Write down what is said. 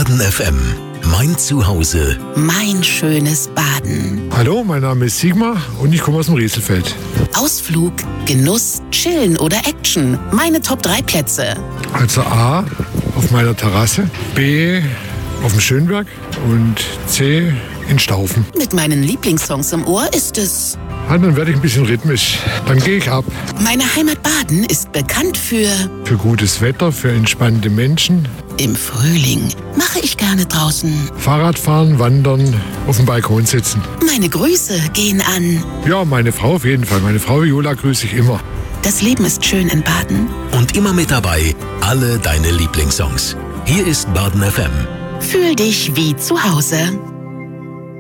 Baden FM. Mein Zuhause. Mein schönes Baden. Hallo, mein Name ist Sigmar und ich komme aus dem Rieselfeld. Ausflug, Genuss, Chillen oder Action. Meine Top 3 Plätze. Also A, auf meiner Terrasse, B, auf dem Schönberg und C, in Staufen. Mit meinen Lieblingssongs im Ohr ist es... Dann werde ich ein bisschen rhythmisch. Dann gehe ich ab. Meine Heimat Baden ist bekannt für gutes Wetter, für entspannte Menschen. Im Frühling mache ich gerne draußen. Fahrradfahren, wandern, auf dem Balkon sitzen. Meine Grüße gehen an. Ja, meine Frau auf jeden Fall. Meine Frau Viola grüße ich immer. Das Leben ist schön in Baden. Und immer mit dabei, alle deine Lieblingssongs. Hier ist Baden FM. Fühl dich wie zu Hause.